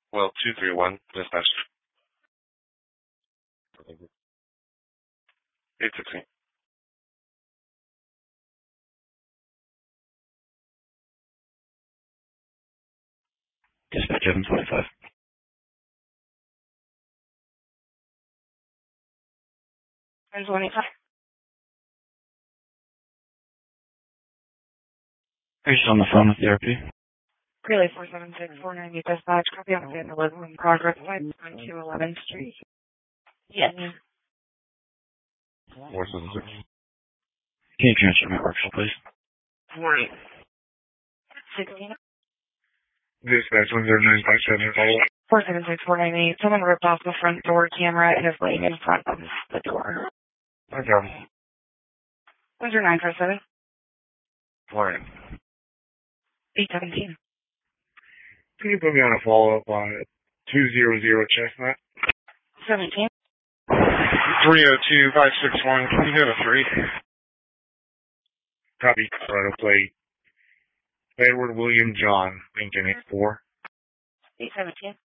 Well, 231, dispatch. 816. Dispatch 725. There's 185. Are you still on the phone with the RP? Relay 476-490 dispatch. Copy on the 11 in progress. 592 11th Street. Yes. 476. Can you transfer my workshop, please? 16. Dispatch 1095, follow up. 476-498. Someone ripped off the front door camera and is laying in front of the door. No problem. 947. Florian. 817. Can you put me on a follow-up on 200 Chestnut? 17. 302561, can you hit a 3? Copy, Colorado plate. Edward William John, Lincoln 84. 817.